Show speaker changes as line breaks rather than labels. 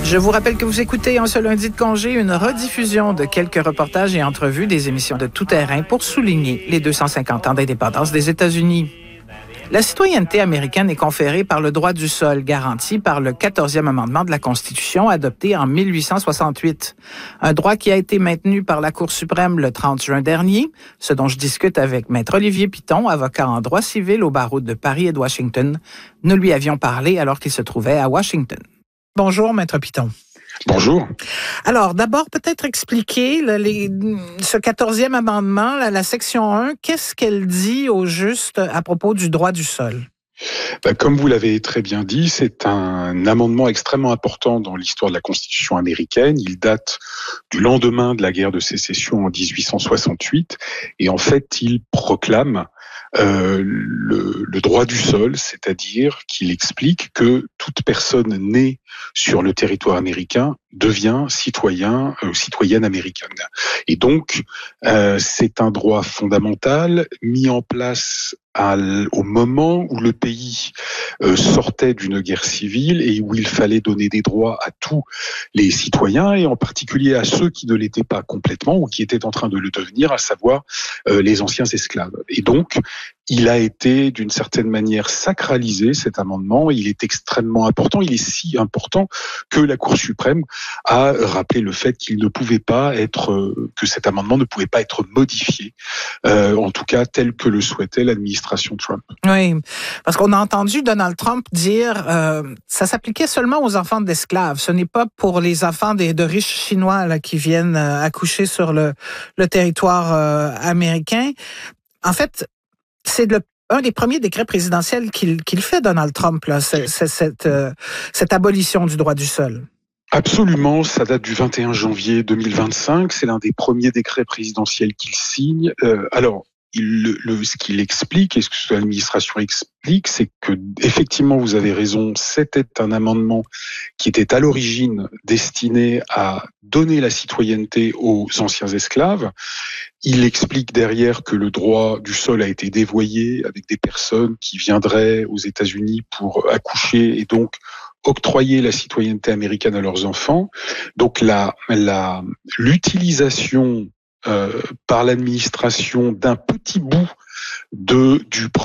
Je vous rappelle que vous écoutez en ce lundi de congé une rediffusion de quelques reportages et entrevues des émissions de Tout Terrain pour souligner les 250 ans d'indépendance des États-Unis. La citoyenneté américaine est conférée par le droit du sol, garanti par le 14e amendement de la Constitution adopté en 1868. Un droit qui a été maintenu par la Cour suprême le 30 juin dernier, ce dont je discute avec Maître Olivier Piton, avocat en droit civil au barreau de Paris et de Washington. Nous lui avions parlé alors qu'il se trouvait à Washington. Bonjour, Maître Piton.
Bonjour.
Alors, d'abord, peut-être expliquer ce 14e amendement, la section 1, qu'est-ce qu'elle dit au juste à propos du droit du sol?
Comme vous l'avez très bien dit, c'est un amendement extrêmement important dans l'histoire de la Constitution américaine. Il date du lendemain de la guerre de sécession en 1868 et en fait, il proclame le droit du sol, c'est-à-dire qu'il explique que toute personne née sur le territoire américain devient citoyenne américaine. Et donc, c'est un droit fondamental mis en place au moment où le pays sortait d'une guerre civile et où il fallait donner des droits à tous les citoyens et en particulier à ceux qui ne l'étaient pas complètement ou qui étaient en train de le devenir, à savoir les anciens esclaves. Et donc, il a été d'une certaine manière sacralisé, cet amendement. Il est extrêmement important. Il est si important que la Cour suprême a rappelé le fait qu'il ne pouvait pas que cet amendement ne pouvait pas être modifié, en tout cas tel que le souhaitait l'administration Trump.
Oui, parce qu'on a entendu Donald Trump dire ça s'appliquait seulement aux enfants d'esclaves. Ce n'est pas pour les enfants de riches Chinois là, qui viennent accoucher sur le territoire américain. En fait, c'est un des premiers décrets présidentiels qu'il fait, Donald Trump, là, cette abolition du droit du sol.
Absolument, ça date du 21 janvier 2025, c'est l'un des premiers décrets présidentiels qu'il signe. Ce qu'il explique et ce que l'administration explique, c'est que effectivement, vous avez raison, c'était un amendement qui était à l'origine destiné à donner la citoyenneté aux anciens esclaves. Il explique derrière que le droit du sol a été dévoyé avec des personnes qui viendraient aux États-Unis pour accoucher et donc octroyer la citoyenneté américaine à leurs enfants. Donc l'utilisation par l'administration d'un petit bout du